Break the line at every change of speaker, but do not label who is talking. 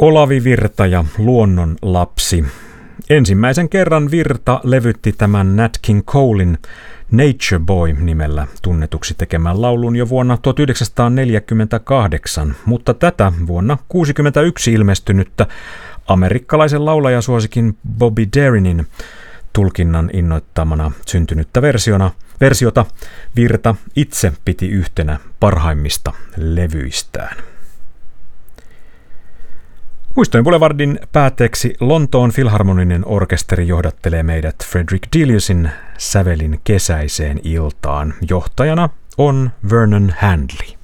Olavi Virta ja Luonnon lapsi. Ensimmäisen kerran Virta levytti tämän Nat King Colen Nature Boy-nimellä tunnetuksi tekemään laulun jo vuonna 1948, mutta tätä vuonna 1961 ilmestynyttä amerikkalaisen laulajasuosikin Bobby Darinin tulkinnan innoittamana syntynyttä versiota Virta itse piti yhtenä parhaimmista levyistään. Muistojen Boulevardin päätteeksi Lontoon Filharmoninen orkesteri johdattelee meidät Frederick Deleuzein sävelin kesäiseen iltaan. Johtajana on Vernon Handley.